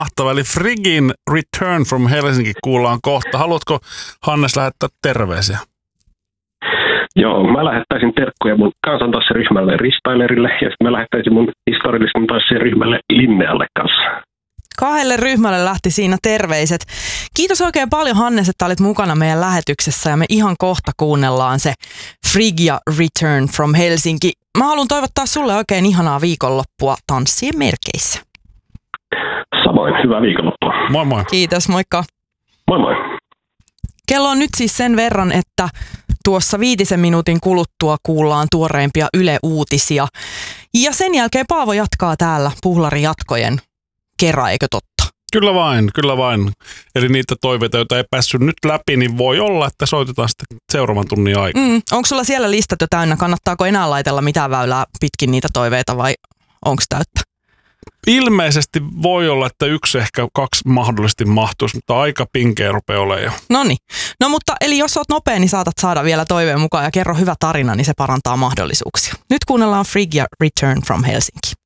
Mahtavaa, eli Frigin Return from Helsinki kuullaan kohta. Haluatko, Hannes, lähettää terveisiä? Joo, mä lähettäisin terkkuja mun kansantanssiryhmälle Ristylerille ja sitten mä lähettäisin mun historiallisten tanssien ryhmälle Linnealle kanssa. 2 ryhmälle lähti siinä terveiset. Kiitos oikein paljon, Hannes, että olit mukana meidän lähetyksessä ja me ihan kohta kuunnellaan se Frigia Return from Helsinki. Mä haluan toivottaa sulle oikein ihanaa viikonloppua tanssien merkeissä. Samoin, hyvää viikonloppua. Moi moi. Kiitos, moikka. Moi moi. Kello on nyt siis sen verran, että tuossa 5 minuutin kuluttua kuullaan tuoreimpia Yle-uutisia. Ja sen jälkeen Paavo jatkaa täällä Puhlarin jatkojen kerran, eikö totta? Kyllä vain. Eli niitä toiveita, joita ei päässyt nyt läpi, niin voi olla, että soitetaan sitten seuraavan tunnin aikaa. Onko sulla siellä listat jo täynnä? Kannattaako enää laitella mitään väylää pitkin niitä toiveita vai onko täyttä? Ilmeisesti voi olla, että 1 ehkä 2 mahdollisesti mahtuisi, mutta aika pinkeä rupeaa olemaan jo. Noniin. No mutta eli jos oot nopea, niin saatat saada vielä toiveen mukaan ja kerro hyvä tarina, niin se parantaa mahdollisuuksia. Nyt kuunnellaan Frigia Return from Helsinki.